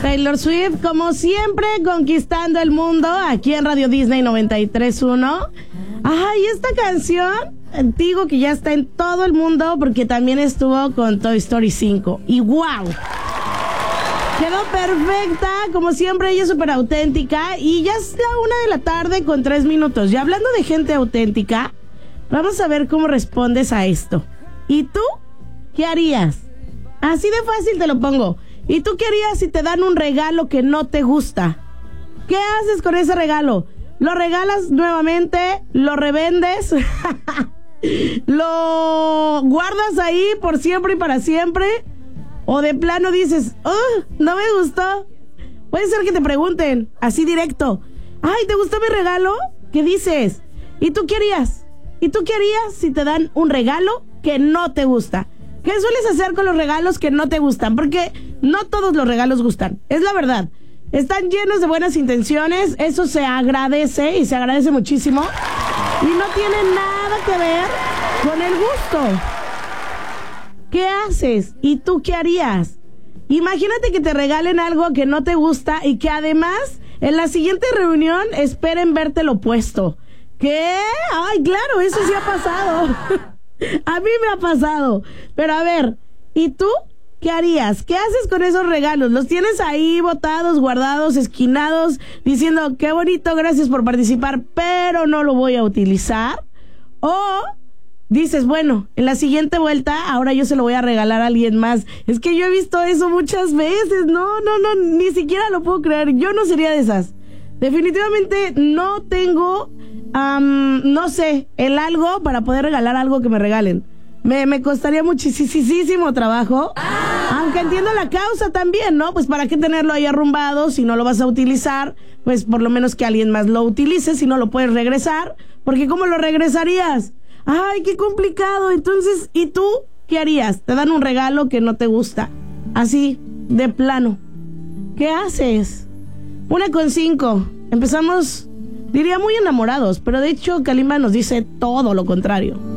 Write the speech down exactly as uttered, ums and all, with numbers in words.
Taylor Swift, como siempre, conquistando el mundo aquí en Radio Disney noventa y tres punto uno. Ay, esta canción, digo que ya está en todo el mundo porque también estuvo con Toy Story cinco. Y wow, quedó perfecta, como siempre, ella es súper auténtica. Y ya es la una de la tarde con tres minutos. Y hablando de gente auténtica, vamos a ver cómo respondes a esto. ¿Y tú qué harías? Así de fácil te lo pongo. ¿Y tú qué harías si te dan un regalo que no te gusta? ¿Qué haces con ese regalo? ¿Lo regalas nuevamente? ¿Lo revendes? ¿Lo guardas ahí por siempre y para siempre? ¿O de plano dices, oh, no me gustó? Puede ser que te pregunten así directo, ay, ¿te gustó mi regalo? ¿Qué dices? ¿Y tú qué harías? ¿Y tú qué harías si te dan un regalo que no te gusta? ¿Qué sueles hacer con los regalos que no te gustan? Porque no todos los regalos gustan, es la verdad. Están llenos de buenas intenciones, eso se agradece y se agradece muchísimo. Y no tiene nada que ver con el gusto. ¿Qué haces? ¿Y tú qué harías? Imagínate que te regalen algo que no te gusta y que además en la siguiente reunión esperen verte lo opuesto. ¿Qué? Ay, claro, eso sí ha pasado. A mí me ha pasado. Pero a ver, ¿y tú qué harías? ¿Qué haces con esos regalos? ¿Los tienes ahí botados, guardados, esquinados, diciendo, qué bonito, gracias por participar, pero no lo voy a utilizar? ¿O dices, bueno, en la siguiente vuelta, ahora yo se lo voy a regalar a alguien más? Es que yo he visto eso muchas veces. No, no, no, ni siquiera lo puedo creer. Yo no sería de esas. Definitivamente no tengo, um, no sé, el algo para poder regalar algo que me regalen. Me, me costaría muchísimo trabajo. Aunque entiendo la causa también, ¿no? Pues para qué tenerlo ahí arrumbado si no lo vas a utilizar. Pues por lo menos que alguien más lo utilice, si no lo puedes regresar. Porque ¿cómo lo regresarías? Ay, qué complicado. Entonces, ¿y tú qué harías? Te dan un regalo que no te gusta, así, de plano. ¿Qué haces? Una con cinco. Empezamos, diría, muy enamorados, pero de hecho Kalimba nos dice todo lo contrario.